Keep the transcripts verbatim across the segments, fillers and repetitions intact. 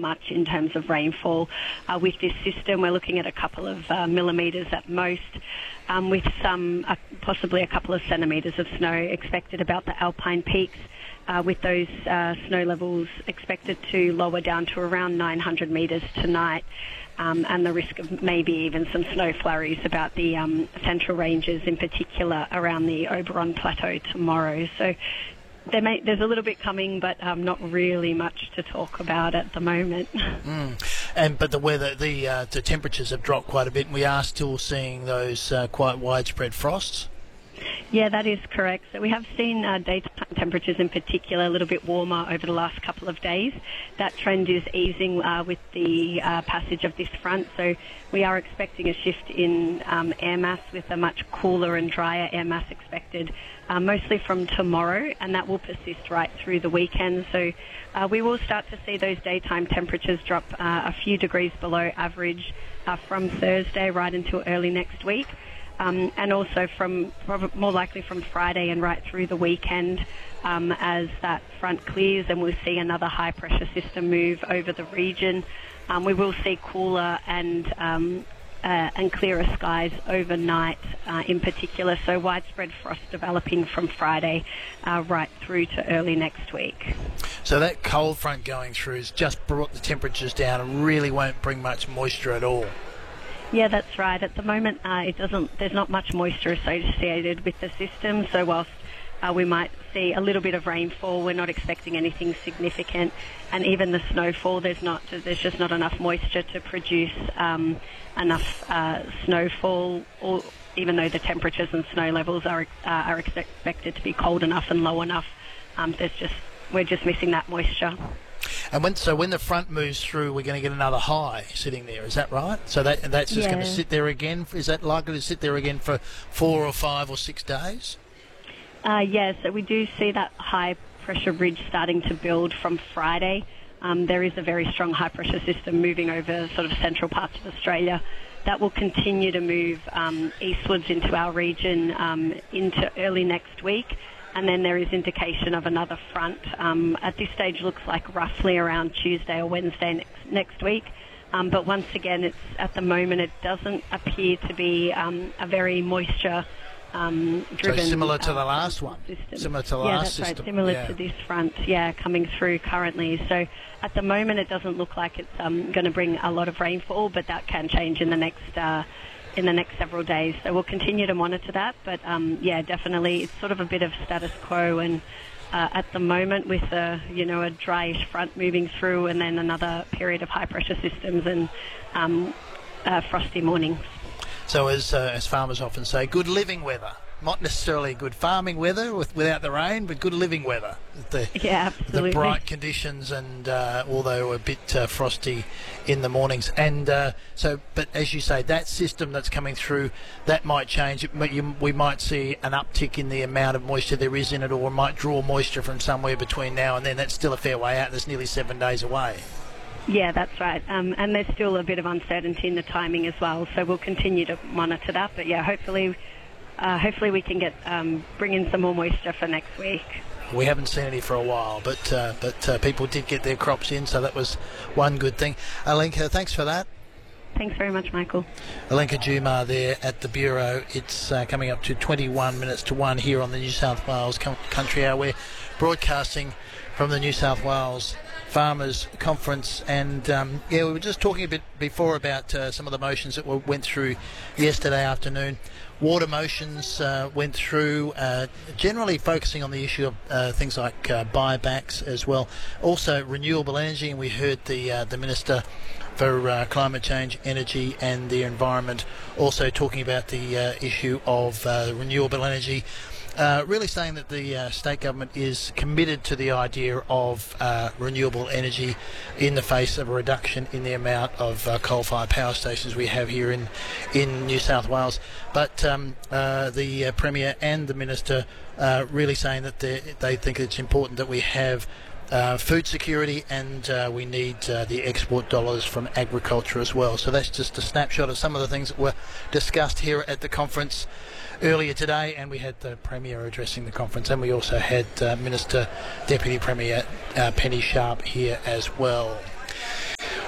much in terms of rainfall. Uh, with this system, we're looking at a couple of uh, millimetres at most, um, with some, uh, possibly a couple of centimetres of snow expected about the Alpine peaks, uh, with those uh, snow levels expected to lower down to around nine hundred metres tonight. Um, and the risk of maybe even some snow flurries about the um, central ranges, in particular around the Oberon Plateau tomorrow. So there may, there's a little bit coming, but um, not really much to talk about at the moment. Mm. And but the weather, the uh, the temperatures have dropped quite a bit, and we are still seeing those uh, quite widespread frosts. Yeah, that is correct. So we have seen uh, daytime temperatures in particular a little bit warmer over the last couple of days. That trend is easing uh, with the uh, passage of this front. So we are expecting a shift in um, air mass, with a much cooler and drier air mass expected, uh, mostly from tomorrow, and that will persist right through the weekend. So uh, we will start to see those daytime temperatures drop uh, a few degrees below average uh, from Thursday right until early next week. Um, and also from more likely from Friday and right through the weekend, um, as that front clears and we'll see another high pressure system move over the region. Um, we will see cooler and um, uh, and clearer skies overnight uh, in particular, so widespread frost developing from Friday uh, right through to early next week. So that cold front going through has just brought the temperatures down and really won't bring much moisture at all. Yeah, that's right. At the moment, uh, it doesn't. There's not much moisture associated with the system. So whilst uh, we might see a little bit of rainfall, we're not expecting anything significant. And even the snowfall, there's not. There's just not enough moisture to produce um, enough uh, snowfall. Or even though the temperatures and snow levels are uh, are expected to be cold enough and low enough, um, there's just we're just missing that moisture. And when so when the front moves through, we're going to get another high sitting there. Is that right? So that that's just yeah. going to sit there again. Is that likely to sit there again for four or five or six days? Uh, yeah. So we do see that high pressure ridge starting to build from Friday. Um, there is a very strong high pressure system moving over sort of central parts of Australia. That will continue to move um, eastwards into our region um, into early next week. And then there is indication of another front. Um, at this stage, looks like roughly around Tuesday or Wednesday next, next week. Um, but once again, it's at the moment it doesn't appear to be um, a very moisture um, driven. So similar to uh, the last one. System. Similar to the yeah, last that's system. Right. Similar yeah. to this front. Yeah, coming through currently. So at the moment, it doesn't look like it's um, going to bring a lot of rainfall, but that can change in the next. Uh, in the next several days. So we'll continue to monitor that. But, um, yeah, definitely it's sort of a bit of status quo. And uh, at the moment with, a, you know, a dryish front moving through and then another period of high-pressure systems and um, uh, frosty mornings. So as uh, as farmers often say, good living weather. Not necessarily good farming weather with, without the rain, but good living weather. The, yeah, absolutely. The bright conditions and uh, although a bit uh, frosty in the mornings. And uh, so, but as you say, that system that's coming through, that might change. It, you, we might see an uptick in the amount of moisture there is in it, or might draw moisture from somewhere between now and then. That's still a fair way out. That's nearly seven days away. Yeah, that's right. Um, and there's still a bit of uncertainty in the timing as well. So we'll continue to monitor that. But yeah, hopefully... Uh, hopefully we can get um, bring in some more moisture for next week. We haven't seen any for a while, but uh, but uh, people did get their crops in, so that was one good thing. Alenka, thanks for that. Thanks very much, Michael. Alenka Jumar there at the Bureau. It's uh, coming up to twenty-one minutes to one here on the New South Wales Country Hour. We're broadcasting from the New South Wales Farmers Conference, and um, yeah, we were just talking a bit before about uh, some of the motions that were, went through yesterday afternoon. Water motions uh, went through, uh, generally focusing on the issue of uh, things like uh, buybacks as well. Also renewable energy, and we heard the uh, the Minister for uh, Climate Change, Energy and the Environment also talking about the uh, issue of uh, renewable energy. Uh, really saying that the uh, state government is committed to the idea of uh, renewable energy in the face of a reduction in the amount of uh, coal-fired power stations we have here in, in New South Wales. But um, uh, the uh, Premier and the Minister uh, really saying that they think it's important that we have Uh, food security, and uh, we need uh, the export dollars from agriculture as well. So that's just a snapshot of some of the things that were discussed here at the conference earlier today, and we had the Premier addressing the conference, and we also had uh, Minister Deputy Premier uh, Penny Sharp here as well.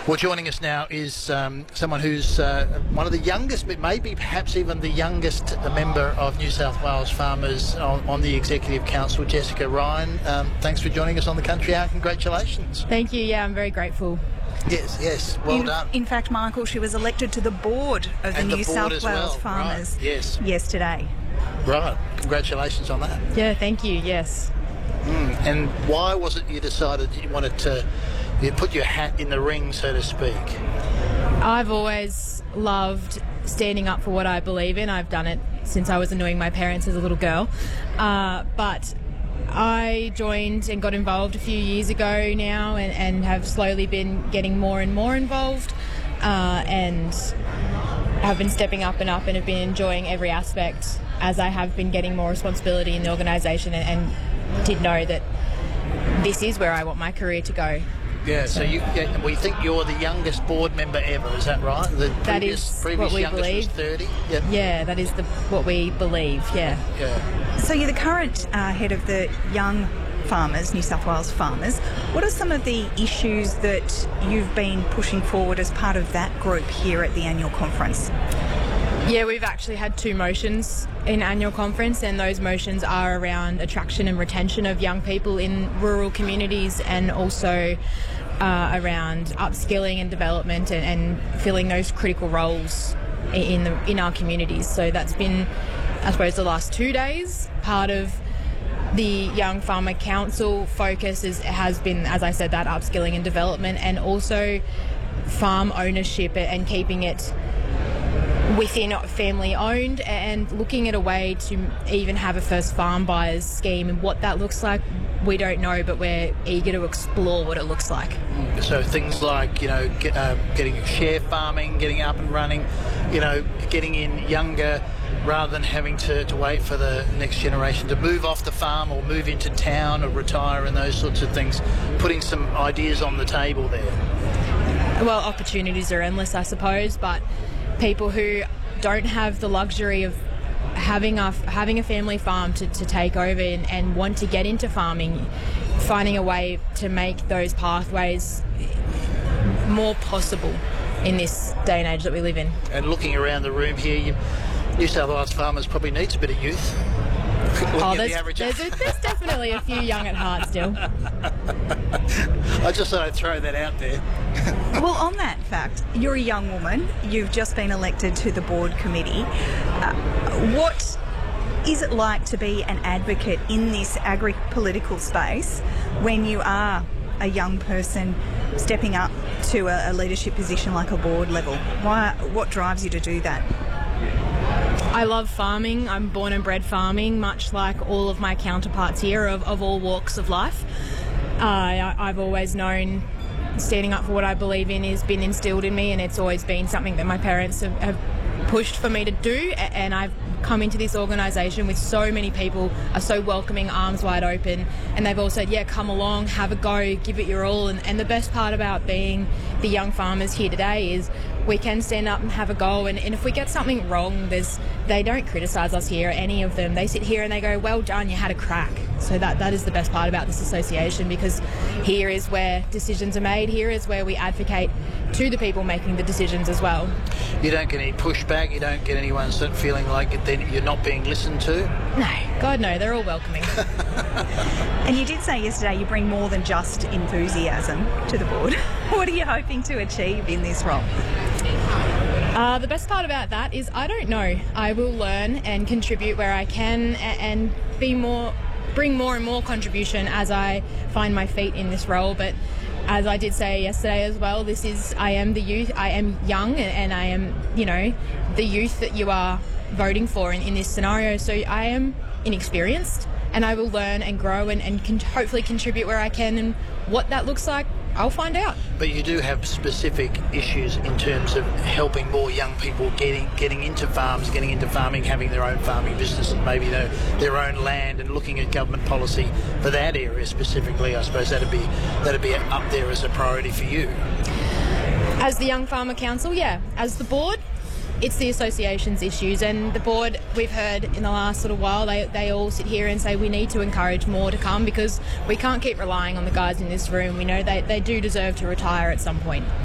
Well, joining us now is um, someone who's uh, one of the youngest, but maybe perhaps even the youngest member of New South Wales Farmers on, on the Executive Council, Jessica Ryan. Um, thanks for joining us on the Country Hour. Congratulations. Thank you. Yeah, I'm very grateful. Yes, yes, well in, done. In fact, Michael, she was elected to the board of and the the New board South as Wales well. Farmers Right. Yes. yesterday. Right, congratulations on that. Yeah, thank you. Yes. Mm. And why was it you decided you wanted to you put your hat in the ring, so to speak? I've always loved standing up for what I believe in. I've done it since I was annoying my parents as a little girl. Uh, but I joined and got involved a few years ago now and, and have slowly been getting more and more involved uh, and have been stepping up and up and have been enjoying every aspect as I have been getting more responsibility in the organisation and, and did know that this is where I want my career to go. Yeah, so you, yeah, we think you're the youngest board member ever, is that right? The that previous, is previous what we youngest believe. was thirty? Yep. Yeah, that is the what we believe, yeah. Yeah. So you're the current uh, head of the Young Farmers, New South Wales Farmers. What are some of the issues that you've been pushing forward as part of that group here at the annual conference? Yeah, we've actually had two motions in annual conference, and those motions are around attraction and retention of young people in rural communities and also uh, around upskilling and development and, and filling those critical roles in the in our communities. So that's been, I suppose, the last two days. Part of the Young Farmer Council focus is, has been, as I said, that upskilling and development, and also farm ownership and keeping it within family owned and looking at a way to even have a first farm buyers scheme, and what that looks like we don't know, but we're eager to explore what it looks like. So things like, you know, get, uh, getting share farming, getting up and running, you know, getting in younger rather than having to, to wait for the next generation to move off the farm or move into town or retire and those sorts of things, putting some ideas on the table there. Well, opportunities are endless, I suppose, but people who don't have the luxury of having a, having a family farm to, to take over and, and want to get into farming, finding a way to make those pathways more possible in this day and age that we live in. And looking around the room here, you, New South Wales Farmers probably needs a bit of youth. Oh, there's, the there's, a, there's definitely a few young at heart still. I just thought I'd throw that out there. Well, on that fact, you're a young woman. You've just been elected to the board committee. Uh, what is it like to be an advocate in this agri-political space when you are a young person stepping up to a, a leadership position like a board level? Why? What drives you to do that? I love farming. I'm born and bred farming, much like all of my counterparts here of, of all walks of life. Uh, I, I've always known standing up for what I believe in has been instilled in me, and it's always been something that my parents have, have pushed for me to do, and I've come into this organisation with so many people are so welcoming, arms wide open, and they've all said, yeah, come along, have a go, give it your all. And, and the best part about being the young farmers here today is we can stand up and have a go, and, and if we get something wrong, there's they don't criticise us here, any of them. They sit here and they go, well done, you had a crack. So that that is the best part about this association, because here is where decisions are made, here is where we advocate to the people making the decisions as well. You don't get any pushback, you don't get anyone sort of feeling like then you're not being listened to? No, God no, they're all welcoming. And you did say yesterday you bring more than just enthusiasm to the board. What are you hoping to achieve in this role? Uh, the best part about that is I don't know. I will learn and contribute where I can, and be more, bring more and more contribution as I find my feet in this role. But as I did say yesterday as well, this is I am the youth. I am young, and I am, you know, the youth that you are voting for in, in this scenario. So I am inexperienced, and I will learn and grow and, and can hopefully contribute where I can. And what that looks like, I'll find out. But you do have specific issues in terms of helping more young people getting getting into farms, getting into farming, having their own farming business, and maybe their, their own land, and looking at government policy for that area specifically. I suppose that'd be that'd be up there as a priority for you. As the Young Farmer Council, yeah. As the board, it's the association's issues, and the board, we've heard in the last little while, they, they all sit here and say we need to encourage more to come, because we can't keep relying on the guys in this room. We know they, they do deserve to retire at some point.